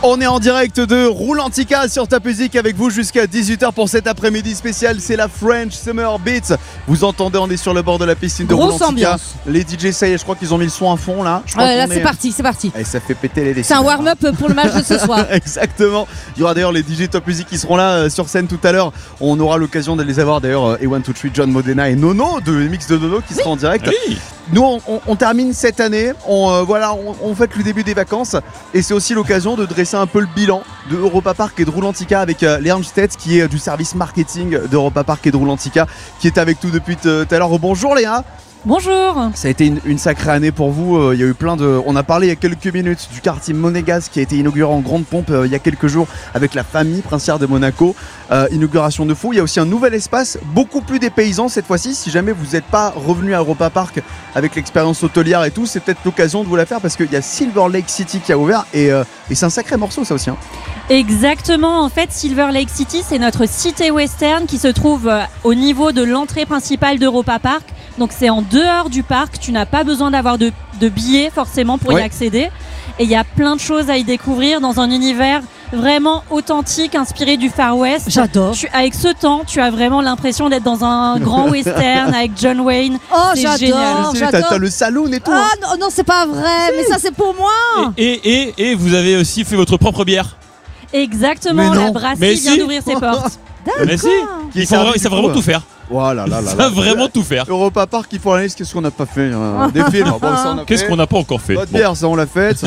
On est en direct de Roulantica sur Top Music avec vous jusqu'à 18h pour cet après-midi spécial. C'est la French Summer Beats. Vous entendez, on est sur le bord de la piscine de Roulantica. Ambiance. Les DJ, ça y est, je crois qu'ils ont mis le son à fond là. Là, c'est parti. Et ça fait péter les décibels. C'est un warm-up pour le match de ce soir. Exactement. Il y aura d'ailleurs les DJ Top Music qui seront là sur scène tout à l'heure. On aura l'occasion de les avoir d'ailleurs. A123, John Modena et Nono de Mix de Nono qui sera en direct. Oui. Nous, on termine cette année. On fête le début des vacances et c'est aussi l'occasion de dresser un peu le bilan de Europa Park et de Roulantica avec Léa Stedt qui est du service marketing d'Europa Park et de Roulantica qui est avec nous depuis tout à l'heure. Bonjour Léa. Bonjour. Ça a été une sacrée année pour vous. Il y a eu plein de. On a parlé il y a quelques minutes du quartier Monégasque qui a été inauguré en grande pompe il y a quelques jours avec la famille princière de Monaco. Inauguration de fou. Il y a aussi un nouvel espace, beaucoup plus dépaysant cette fois-ci. Si jamais vous n'êtes pas revenu à Europa Park avec l'expérience hôtelière et tout, c'est peut-être l'occasion de vous la faire parce qu'il y a Silver Lake City qui a ouvert et c'est un sacré morceau ça aussi. Hein. Exactement, en fait Silver Lake City c'est notre cité western qui se trouve au niveau de l'entrée principale d'Europa Park. Donc c'est en dehors du parc, tu n'as pas besoin d'avoir de billets forcément pour y accéder. Et il y a plein de choses à y découvrir dans un univers vraiment authentique, inspiré du Far West. J'adore. Avec ce temps, tu as vraiment l'impression d'être dans un grand western avec John Wayne. Oh, c'est j'adore, génial. j'adore. T'as le saloon et tout. Ah non, c'est pas vrai, mais ça c'est pour moi. Et vous avez aussi fait votre propre bière. Exactement, la brasserie vient d'ouvrir ses portes. Mais si, ils savent vraiment tout faire. Voilà, là. Ils savent vraiment tout faire. Europa Park, il faut analyser qu'est-ce qu'on n'a pas fait. Des films. Qu'est-ce qu'on n'a pas encore fait? Notre bière, ça on l'a faite.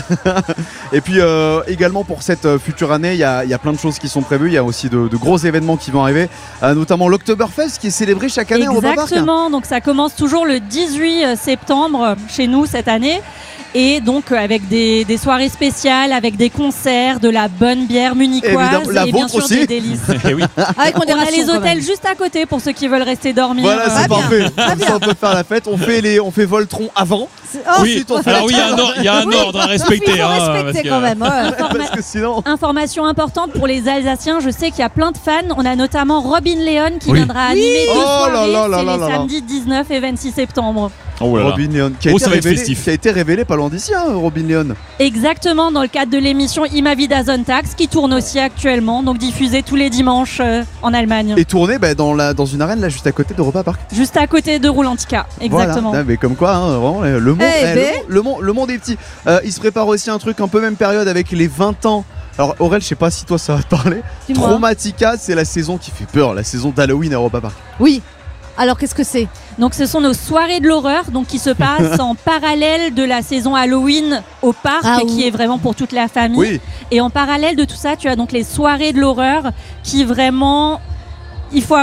Et puis également pour cette future année, il y a plein de choses qui sont prévues. Il y a aussi de gros événements qui vont arriver, notamment l'Oktoberfest qui est célébré chaque année à Europa Park. Exactement, donc ça commence toujours le 18 septembre chez nous cette année. Et donc avec des soirées spéciales, avec des concerts, de la bonne bière munichoise et bien sûr des délices. Oui. Avec on a les hôtels juste à côté pour ceux qui veulent rester dormir. Voilà, c'est parfait. Comme ça, on peut faire la fête. On fait Voltron avant. Oui. Alors il y a un ordre à respecter. Il faut respecter quand même. Parce que sinon... Information importante pour les Alsaciens, je sais qu'il y a plein de fans. On a notamment Robin Leon qui viendra animer deux soirées. C'est les samedis 19 et 26 septembre. Oh là là. Robin Leon qui a été révélé pas loin d'ici, Robin Leon. Exactement, dans le cadre de l'émission Ima Vida Sonntags qui tourne aussi actuellement, donc diffusée tous les dimanches en Allemagne. Et tournée dans une arène là juste à côté d'Europa Park. Juste à côté de Roulantica, exactement. Voilà. Mais comme quoi, vraiment, le monde est petit. Il se prépare aussi un truc un peu même période avec les 20 ans. Alors Aurel, je sais pas si toi ça va te parler. Dis-moi. Traumatica, c'est la saison qui fait peur, la saison d'Halloween à Europa Park. Oui. Alors qu'est-ce que c'est? Donc ce sont nos soirées de l'horreur donc qui se passent en parallèle de la saison Halloween au parc qui est vraiment pour toute la famille. Oui. Et en parallèle de tout ça, tu as donc les soirées de l'horreur qui vraiment il faut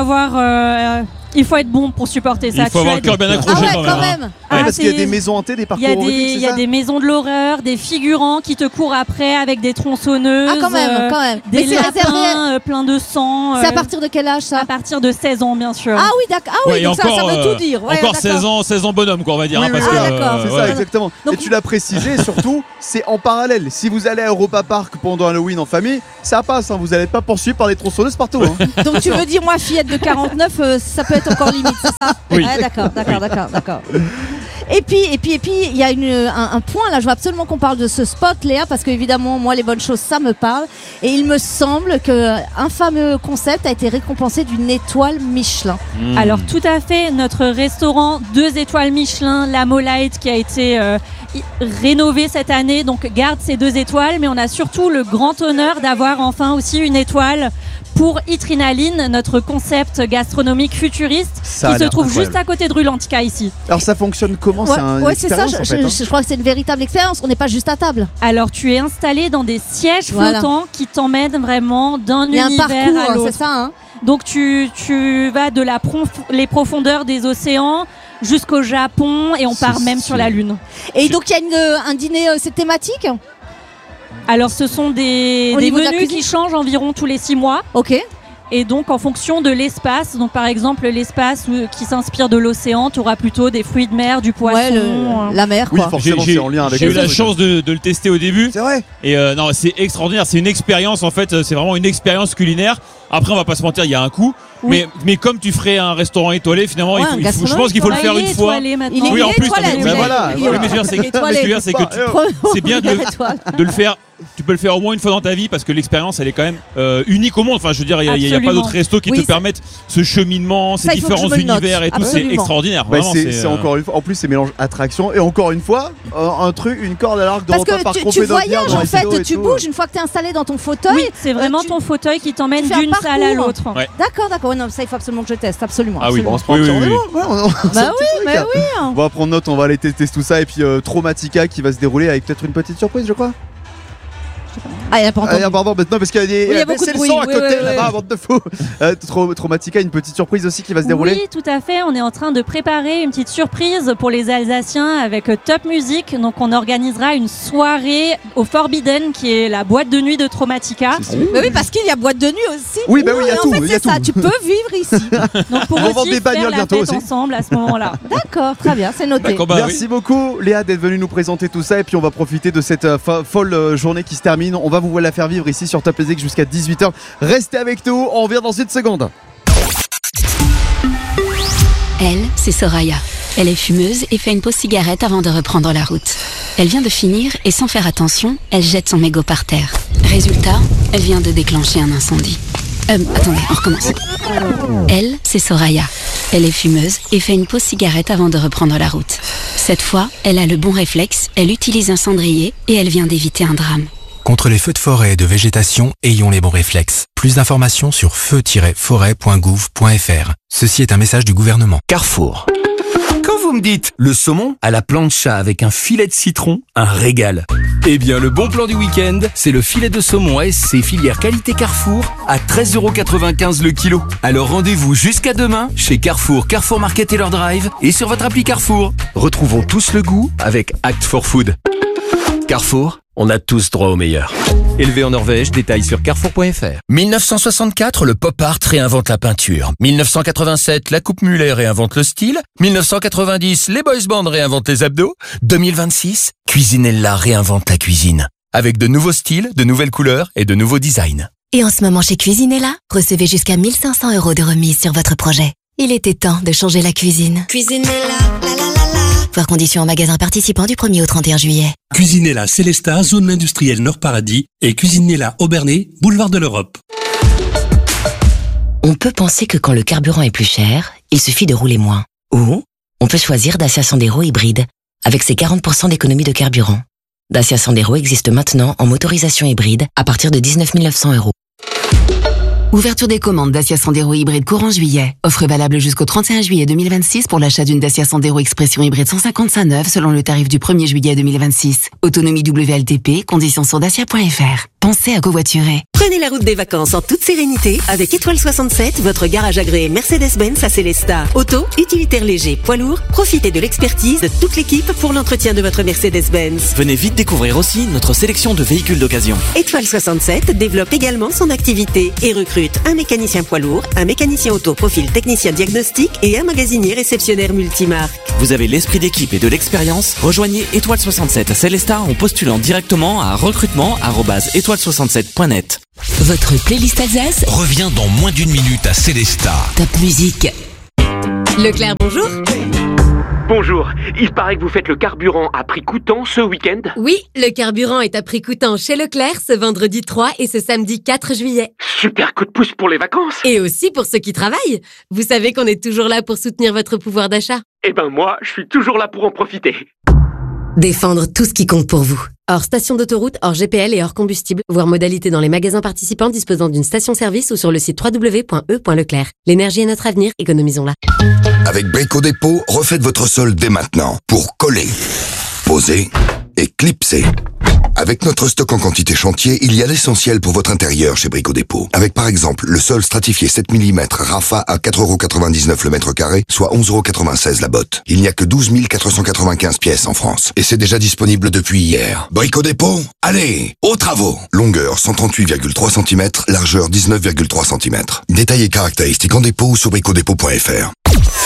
être bon pour supporter ça. Il faut avoir le cœur bien accroché quand même. Parce qu'il y a des maisons hantées, des parcours horrifiques, il y a des maisons de l'horreur, des figurants qui te courent après avec des tronçonneuses. Ah quand même. Des lapins pleins de sang. C'est à partir de quel âge ça? À partir de 16 ans bien sûr. Ah oui, d'accord. Ah oui, donc ça veut tout dire. Ouais, encore 16 ans bonhomme quoi on va dire. Oui, parce oui, d'accord. C'est ça exactement. Donc, et tu l'as précisé surtout, c'est en parallèle. Si vous allez à Europa Park pendant Halloween en famille, ça passe, vous n'allez pas poursuivre par les tronçonneuses partout. Donc tu veux dire moi fillette de 49, ça peut être encore limite, c'est ça? Oui. Ouais, d'accord. Et puis, il y a un point là, je veux absolument qu'on parle de ce spot, Léa, parce qu'évidemment, moi, les bonnes choses, ça me parle. Et il me semble qu'un fameux concept a été récompensé d'une étoile Michelin. Alors, tout à fait, notre restaurant 2 étoiles Michelin, la Molite, qui a été rénové cette année, donc garde ces 2 étoiles, mais on a surtout le grand honneur d'avoir enfin aussi une étoile pour Itrinaline, notre concept gastronomique futuriste qui se trouve juste à côté de Roulantica ici. Alors ça fonctionne comment? C'est ça, je crois que c'est une véritable expérience, on n'est pas juste à table. Alors tu es installé dans des sièges flottants qui t'emmènent vraiment d'un univers à l'autre. C'est ça, Donc tu vas de les profondeurs des océans jusqu'au Japon et on part même sur la Lune. Et donc il y a un dîner, c'est thématique? Alors ce sont des menus qui changent environ tous les 6 mois. Ok. Et donc en fonction de l'espace, donc par exemple l'espace qui s'inspire de l'océan, tu auras plutôt des fruits de mer, du poisson. La mer quoi. Oui, forcément c'est en lien avec. J'ai eu la chance de le tester au début. C'est vrai. Et non, c'est extraordinaire, c'est une expérience en fait, c'est vraiment une expérience culinaire. Après, on va pas se mentir, il y a un coût. Oui. Mais comme tu ferais un restaurant étoilé, finalement, Ouais, je pense qu'il faut le faire une fois. Il est Oui, en plus, étoilé, mais oui, voilà, il est voilà. Mais je veux dire, c'est étoilé. c'est que c'est bien de le faire. Tu peux le faire au moins une fois dans ta vie parce que l'expérience elle est quand même unique au monde. Enfin, je veux dire, il n'y a pas d'autres restos qui Oui, te permettent ce cheminement, ces ça, il faut que différents je me le note. univers et tout. C'est Absolument. extraordinaire. Bah, Vraiment, c'est encore une fois. En plus, c'est mélange attraction et encore une fois, une corde à l'arc dans Parce un parc que tu voyages en fait, tu bouges. bouges une fois que tu es installé dans ton fauteuil. Oui, c'est vraiment tu- ton fauteuil qui t'emmène tu fais un d'une salle à parcours. l'autre. Ouais. D'accord. Non, ça il faut absolument que je teste, absolument. Ah oui, absolument. On se prend un petit rendez-vous. Ouais, on Bah c'est un oui, petit truc, mais hein. oui. On va prendre note, on va aller tester tout ça et puis Traumatica qui va se dérouler avec peut-être une petite surprise, je crois. Ah, il y a pas entendu. Pardon, maintenant parce qu'il y a des Oui, il y a beaucoup de le bruit. son à Oui, côté oui, là-bas, oui. bande de fous. Traumatica, une petite surprise aussi qui va se dérouler. Oui, tout à fait. On est en train de préparer une petite surprise pour les Alsaciens avec Top Music. Donc, on organisera une soirée au Forbidden, qui est la boîte de nuit de Traumatica. Mais oui, parce qu'il y a boîte de nuit aussi. Oui, bah oui, il y a Et tout, En fait, il y a c'est ça. tout. Tu peux vivre ici. Donc, pour On va vendre aussi des bagnoles faire la bientôt fête aussi. ensemble à ce moment-là. D'accord, très bien, c'est noté. D'accord, bah Merci beaucoup Léa d'être venue nous présenter tout ça et puis on va profiter de cette folle journée qui se termine. On va vous la faire vivre ici sur Top Music jusqu'à 18h. Restez avec nous, on revient dans une seconde. Elle, c'est Soraya. Elle est fumeuse et fait une pause cigarette avant de reprendre la route. Elle vient de finir et sans faire attention, elle jette son mégot par terre. Résultat, elle vient de déclencher un incendie. Attendez, on recommence. Elle, c'est Soraya. Elle est fumeuse et fait une pause cigarette avant de reprendre la route. Cette fois, elle a le bon réflexe, elle utilise un cendrier et elle vient d'éviter un drame. Contre les feux de forêt et de végétation, ayons les bons réflexes. Plus d'informations sur feu-forêt.gouv.fr. Ceci est un message du gouvernement. Carrefour. Quand vous me dites le saumon à la plancha avec un filet de citron, un régal. Eh bien, le bon plan du week-end, c'est le filet de saumon ASC filière qualité Carrefour à 13,95€ le kilo. Alors rendez-vous jusqu'à demain chez Carrefour, Carrefour Market et leur drive et sur votre appli Carrefour. Retrouvons tous le goût avec Act for Food. Carrefour, on a tous droit au meilleur. Élevé en Norvège, détails sur carrefour.fr. 1964, le pop art réinvente la peinture. 1987, la coupe mulet réinvente le style. 1990, les boys bands réinventent les abdos. 2026, Cuisinella réinvente la cuisine. Avec de nouveaux styles, de nouvelles couleurs et de nouveaux designs. Et en ce moment chez Cuisinella, recevez jusqu'à 1 500 € de remise sur votre projet. Il était temps de changer la cuisine. Cuisinella, la la la la. Voir conditions en magasin participant du 1er au 31 juillet. Cuisinella Célestat, zone industrielle Nord Paradis et Cuisinella Aubernais, boulevard de l'Europe. On peut penser que quand le carburant est plus cher, il suffit de rouler moins. Ou on peut choisir Dacia Sandero hybride avec ses 40% d'économie de carburant. Dacia Sandero existe maintenant en motorisation hybride à partir de 19 900 €. Ouverture des commandes Dacia Sandero hybride courant juillet. Offre valable jusqu'au 31 juillet 2026 pour l'achat d'une Dacia Sandero Expression hybride 155 neuve selon le tarif du 1er juillet 2026. Autonomie WLTP, conditions sur dacia.fr. Pensez à covoiturer. Prenez la route des vacances en toute sérénité avec Étoile 67, votre garage agréé Mercedes-Benz à Célestat. Auto, utilitaire léger, poids lourd, profitez de l'expertise de toute l'équipe pour l'entretien de votre Mercedes-Benz. Venez vite découvrir aussi notre sélection de véhicules d'occasion. Étoile 67 développe également son activité et recrute un mécanicien poids lourd, un mécanicien auto profil technicien diagnostic et un magasinier réceptionnaire multimarque. Vous avez l'esprit d'équipe et de l'expérience? Rejoignez Étoile 67 à Célestat en postulant directement à recrutement@étoile67.net. Votre playlist Alsace, Reviens dans moins d'une minute à Célestat. Top Musique. Leclerc, bonjour. Bonjour, il paraît que vous faites le carburant à prix coûtant ce week-end? Oui, le carburant est à prix coûtant chez Leclerc ce vendredi 3 et ce samedi 4 juillet. Super coup de pouce pour les vacances. Et aussi pour ceux qui travaillent. Vous savez qu'on est toujours là pour soutenir votre pouvoir d'achat. Eh ben moi, je suis toujours là pour en profiter. Défendre tout ce qui compte pour vous. Hors station d'autoroute, hors GPL et hors combustible. Voir modalité dans les magasins participants disposant d'une station-service ou sur le site www.e.leclerc. L'énergie est notre avenir, économisons-la. Avec Brico Dépôt, refaites votre sol dès maintenant pour coller, poser et clipser. Avec notre stock en quantité chantier, il y a l'essentiel pour votre intérieur chez Brico Dépôt. Avec par exemple le sol stratifié 7 mm Rafa à 4,99€ le mètre carré, soit 11,96€ la botte. Il n'y a que 12 495 pièces en France. Et c'est déjà disponible depuis hier. Brico Dépôt, allez, aux travaux. Longueur 138,3 cm, largeur 19,3 cm. Détails et caractéristiques en dépôt ou sur bricodépôt.fr.